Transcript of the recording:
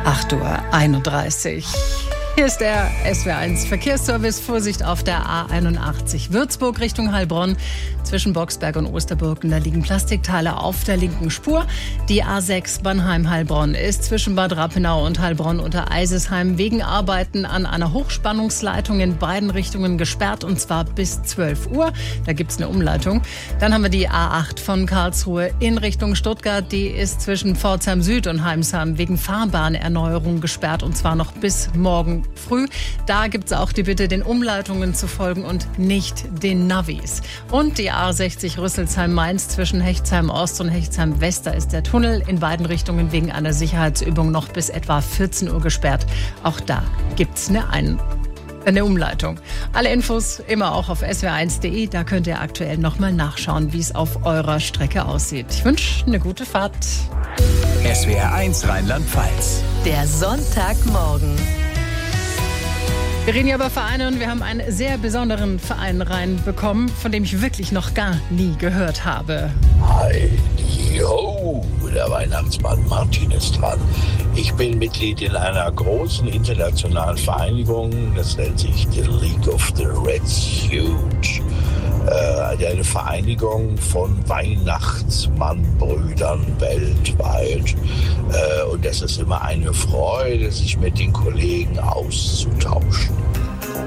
8:31 Uhr. Hier ist der SWR1 Verkehrsservice. Vorsicht auf der A81 Würzburg Richtung Heilbronn. Zwischen Boxberg und Osterburgen, da liegen Plastikteile auf der linken Spur. Die A6 Bannheim-Heilbronn ist zwischen Bad Rappenau und Heilbronn unter Eisesheim wegen Arbeiten an einer Hochspannungsleitung in beiden Richtungen gesperrt, und zwar bis 12 Uhr. Da gibt es eine Umleitung. Dann haben wir die A8 von Karlsruhe in Richtung Stuttgart. Die ist zwischen Pforzheim Süd und Heimsheim wegen Fahrbahnerneuerung gesperrt, und zwar noch bis morgen früh. Da gibt es auch die Bitte, den Umleitungen zu folgen und nicht den Navis. Und die A60 Rüsselsheim-Mainz zwischen Hechtsheim Ost und Hechtsheim West, da ist der Tunnel in beiden Richtungen wegen einer Sicherheitsübung noch bis etwa 14 Uhr gesperrt. Auch da gibt es eine Umleitung. Alle Infos immer auch auf swr1.de. Da könnt ihr aktuell nochmal nachschauen, wie es auf eurer Strecke aussieht. Ich wünsche eine gute Fahrt. SWR1 Rheinland-Pfalz. Der Sonntagmorgen. Wir reden ja über Vereine und wir haben einen sehr besonderen Verein reinbekommen, von dem ich wirklich noch gar nie gehört habe. Hi-ho, der Weihnachtsmann Martin ist dran. Ich bin Mitglied in einer großen internationalen Vereinigung, das nennt sich the League of the Reds Huge. Eine Vereinigung von Weihnachtsmannbrüdern weltweit. Und es ist immer eine Freude, sich mit den Kollegen auszutauschen.